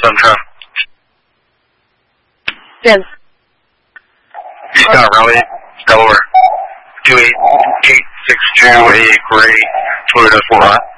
47 traffic. Yes. Eastbound Raleigh, Delaware. 28862, a gray Toyota 4i.